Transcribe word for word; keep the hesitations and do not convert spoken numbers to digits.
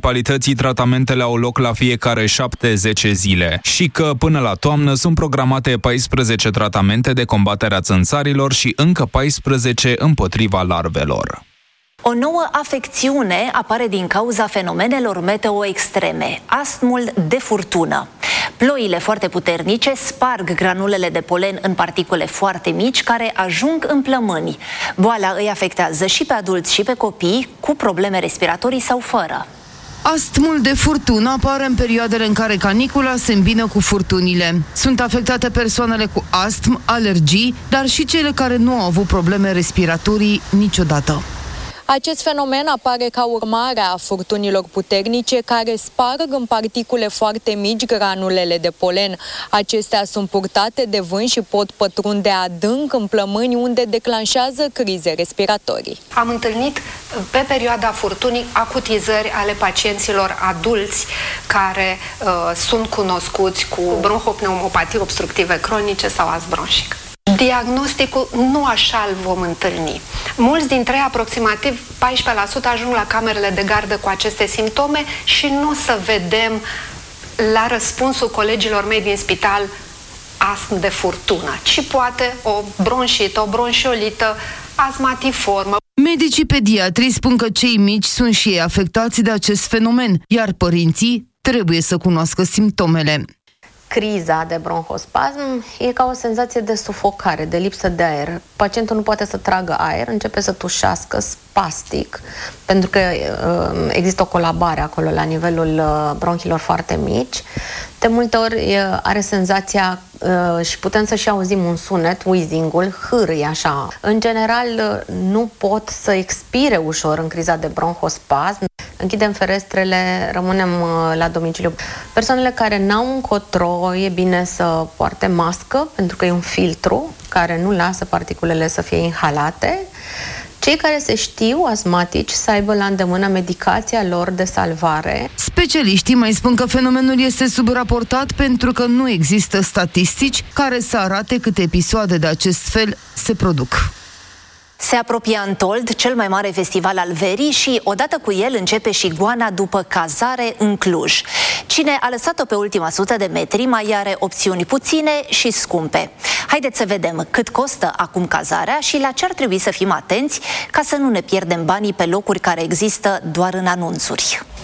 municipalității, tratamentele au loc la fiecare șapte zece zile și că până la toamnă sunt programate paisprezece tratamente de combatere a țânțarilor și încă paisprezece împotriva larvelor. O nouă afecțiune apare din cauza fenomenelor meteo extreme, astmul de furtună. Ploile foarte puternice sparg granulele de polen în particule foarte mici care ajung în plămâni. Boala îi afectează și pe adulți și pe copii cu probleme respiratorii sau fără. Astmul de furtună apare în perioadele în care canicula se îmbină cu furtunile. Sunt afectate persoanele cu astm, alergii, dar și cele care nu au avut probleme respiratorii niciodată. Acest fenomen apare ca urmare a furtunilor puternice care sparg în particule foarte mici granulele de polen. Acestea sunt purtate de vânt și pot pătrunde adânc în plămâni, unde declanșează crize respiratorii. Am întâlnit pe perioada furtunii acutizări ale pacienților adulți care uh, sunt cunoscuți cu bronhopneumopatii obstructive cronice sau astm bronșic. Diagnosticul nu așa îl vom întâlni. Mulți dintre ei, aproximativ paisprezece la sută, ajung la camerele de gardă cu aceste simptome și nu o să vedem la răspunsul colegilor mei din spital astm de furtună, ci poate o bronșită, o bronșiolită astmatiformă. Medicii pediatri spun că cei mici sunt și ei afectați de acest fenomen, iar părinții trebuie să cunoască simptomele. Criza de bronhospasm e ca o senzație de sufocare, de lipsă de aer. Pacientul nu poate să tragă aer, începe să tușească spastic, pentru că uh, există o colabare acolo la nivelul uh, bronchilor foarte mici. De multe ori uh, are senzația uh, și putem să și auzim un sunet, wheezing-ul, hârâi așa. În general, uh, nu pot să expire ușor în criza de bronhospasm. Închidem ferestrele, rămânem uh, la domiciliu. Persoanele care n-au încotro, e bine să poarte mască, pentru că e un filtru care nu lasă particulele să fie inhalate. Cei care se știu asmatici să aibă la îndemână medicația lor de salvare. Specialiștii mai spun că fenomenul este subraportat pentru că nu există statistici care să arate câte episoade de acest fel se produc. Se apropie Antold, cel mai mare festival al verii, și odată cu el începe și goana după cazare în Cluj. Cine a lăsat-o pe ultima sută de metri mai are opțiuni puține și scumpe. Haideți să vedem cât costă acum cazarea și la ce ar trebui să fim atenți ca să nu ne pierdem banii pe locuri care există doar în anunțuri.